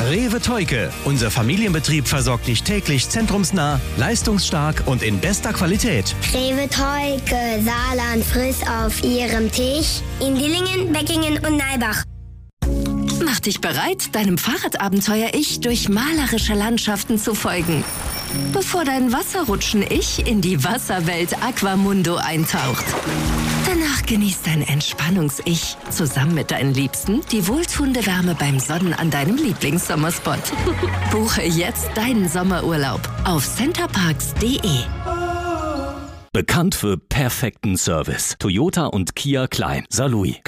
Rewe Theuke. Unser Familienbetrieb versorgt dich täglich zentrumsnah, leistungsstark und in bester Qualität. Rewe Theuke, Saarland, friss auf ihrem Tisch. In Dillingen, Beckingen und Neibach. Mach dich bereit, deinem Fahrradabenteuer-Ich durch malerische Landschaften zu folgen. Bevor dein Wasserrutschen-Ich in die Wasserwelt Aquamundo eintaucht. Danach genießt dein Entspannungs-Ich zusammen mit deinen Liebsten die wohltuende Wärme beim Sonnen an deinem Lieblingssommerspot. Buche jetzt deinen Sommerurlaub auf centerparks.de. Bekannt für perfekten Service. Toyota und Kia Klein. Saarlouis.